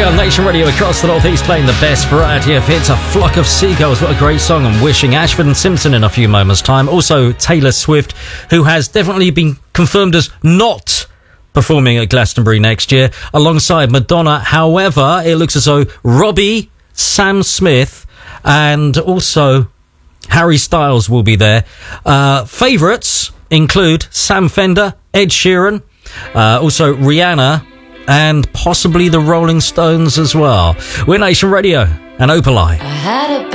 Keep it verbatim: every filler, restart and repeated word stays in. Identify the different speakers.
Speaker 1: we are, Nation Radio across the North East, playing the best variety of hits. A Flock of Seagulls, what a great song. I'm wishing Ashford and Simpson in a few moments' time. Also, Taylor Swift, who has definitely been confirmed as not performing at Glastonbury next year, alongside Madonna. However, it looks as though Robbie, Sam Smith, and also Harry Styles will be there. Uh, favourites include Sam Fender, Ed Sheeran, uh, also Rihanna, and possibly the Rolling Stones as well. We're Nation Radio and Opaleye.